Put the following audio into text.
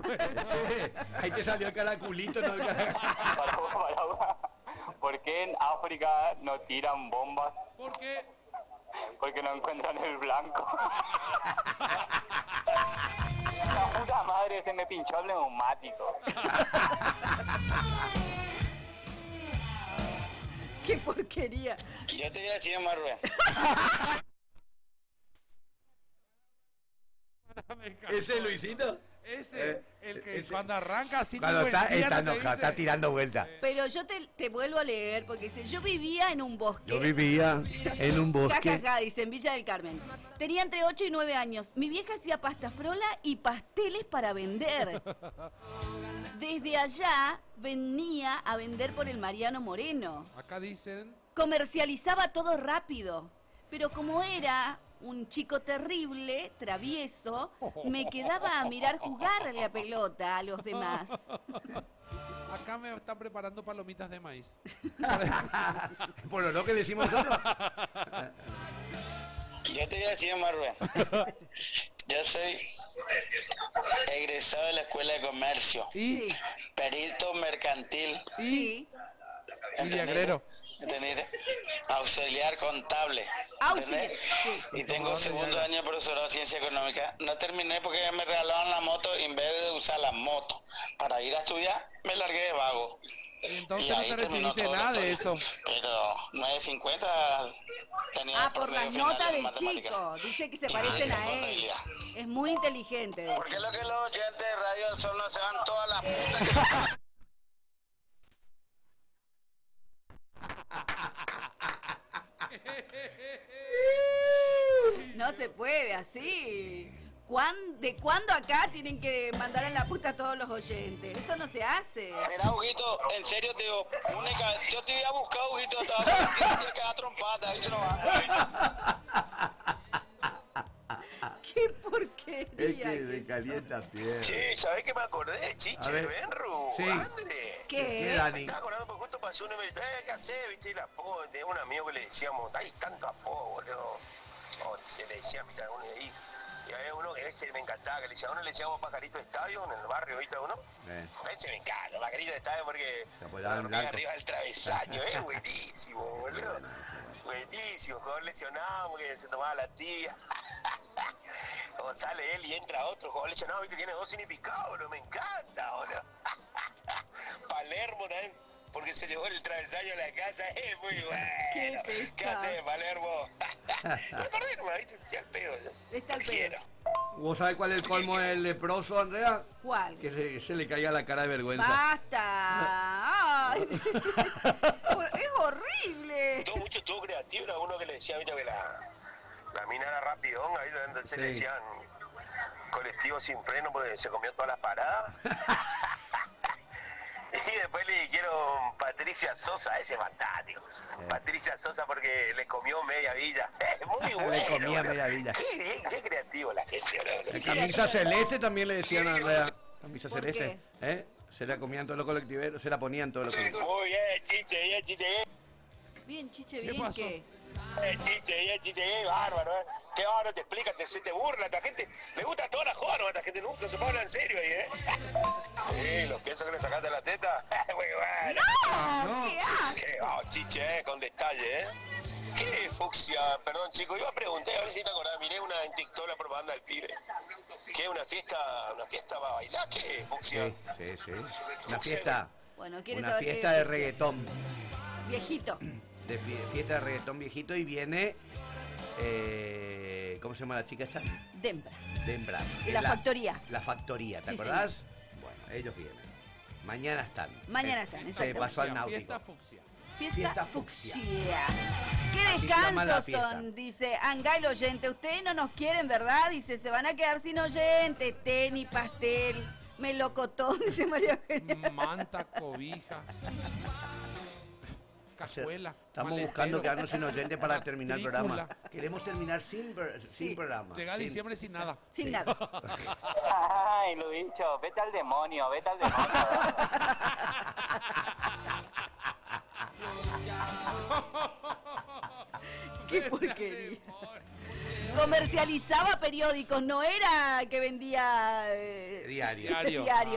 Ahí te salió el caraculito, ¿no? ¿Por qué en África no tiran bombas? ¿Por qué? Porque no encuentran el blanco. La puta madre, se me pinchó el neumático. ¡Qué porquería! Yo te voy a decir, Marruecos. ¿Ese Luisito? Ese, el que cuando arranca así Cuando como está el día, ¿no te enojado, dice? está tirando vueltas. Pero yo te vuelvo a leer porque dice, yo vivía en un bosque. Yo vivía en un bosque. Jajaja, dice, en Villa del Carmen. Tenía entre 8 y 9 años. Mi vieja hacía pasta frola y pasteles para vender. Desde allá venía a vender por el Mariano Moreno. Acá dicen... Comercializaba todo rápido. Pero como era un chico terrible, travieso, me quedaba a mirar jugar la pelota a los demás. Acá me están preparando palomitas de maíz. Por lo que decimos nosotros. Yo te voy a decir, Marruecos. Yo soy egresado de la Escuela de Comercio. Y... Sí, Perito mercantil. sí. Y viagrero. ¿Entendiste? Auxiliar contable. Auxiliar, ¿Entendés? sí. Y tengo segundo año de profesorado de ciencia económica. No terminé porque me regalaron la moto y en vez de usar la moto para ir a estudiar, me largué de vago. Y entonces Y no ahí te terminó recibiste todo nada lo de todo. eso. Pero 9.50 tenía Ah, por promedio las final notas en del matemáticas. chico. Dice que se Y parecen tengo a él. contabilidad. Es muy inteligente. Dice. ¿Por qué lo que los oyentes de Radio del Sol no se van todas las putas? No se puede así. ¿De cuándo acá tienen que mandar a la puta a todos los oyentes? Eso no se hace. Mira, Huguito, en serio te digo, yo te había buscado, Huguito, estaba con que da trompata, ahí se lo va. ¡Qué porquería! Es que que me sos. calienta piel. Che, ¿sabés qué me acordé? A Chiche, ver. Benru, Sí. André. ¿Qué? Dani? Me estaba acordando porque justo pasó un emerito. ¿Qué hacés? ¿Viste? El apodo. Tenía un amigo que le decíamos, hay tanto apodo, boludo. O se le decía, viste, alguno de ahí. Y había uno que ese me encantaba, que le decía, a uno le decíamos Pajarito de Estadio en el barrio, ¿viste uno? Ese me encanta, Pajarito de Estadio porque Se apoyaba en dormía blanco. arriba del travesaño, buenísimo, boludo. Buenísimo, jugador lesionado porque se tomaba la tía. Como sale él y entra otro jugador lesionado, viste, tiene 2 significados, boludo, me encanta, boludo. Palermo también, porque se llevó el travesaño a la casa, es muy bueno. ¿Qué haces, Palermo? Me acordé nomás, viste, ya el pedo. Está el Quiero. ¿Vos sabés cuál es el colmo del leproso, Andrea? ¿Cuál? Que se le caiga la cara de vergüenza. ¡Basta! ¡Ay! ¡Es horrible! Todo mucho estuvo creativo, era uno que le decía, viste, que la mina era rapidón, ahí donde se le Sí. decían colectivo sin freno porque se comió todas las paradas. Y después le dijeron Patricia Sosa, ese es fantástico. Patricia Sosa porque le comió media villa. Muy bueno. Le comía boludo. media villa. Qué bien, qué creativo la gente, boludo. En camisa celeste también le decían a Andrea. Camisa ¿Por celeste. ¿Eh? Se la comían todos los colectiveros, se la ponían todos los colectiveros. Muy bien, chiche, bien, chiche, bien. Bien, Chiche, ¿Qué bien pasó? que... Chiche, bien, bárbaro, ¿eh? Qué bárbaro, te explica, se te burla, la gente, le gusta toda la joda, ¿no? La gente no se habla en serio ahí, ¿eh? Sí, los quesos que le sacaste de la teta, muy bueno. ¡No! ¿Qué haces? Qué chiche, con detalle, ¿eh? ¿Qué fucsia? Perdón, chicos, iba a preguntar, a ver si te acordás, miré en TikTok la propaganda del Tigre. ¿Qué? ¿Una fiesta para bailar? ¿Qué fucsia? Sí. Una fiesta. Bueno, ¿quieres Una saber qué fiesta de dice? reggaetón. Viejito. Fiesta de reggaetón viejito y viene. ¿Cómo se llama la chica esta? Dembra. Dembra. De la factoría. La factoría, ¿te Sí, acordás? Bueno, ellos vienen. Mañana están. Mañana están, Se exactamente. pasó al Fiesta náutico. fucsia. Fiesta Fiesta fucsia. ¡Qué Así se llama la descansos fiesta. son! Dice Anga el oyente. Ustedes no nos quieren, ¿verdad? Dice, se van a quedar sin oyentes. Té ni pastel. Melocotón, dice María Eugenia. Manta, cobija. Cajuela. Estamos maletero, buscando quedarnos sin oyentes para terminar el matrícula. programa. Queremos terminar sin programa. Llega Sin- diciembre sin nada. Sin nada. Ay, Luicho, vete al demonio, vete al demonio. ¡Qué porquería! Comercializaba periódicos, no era que vendía Diario. Diario. diario.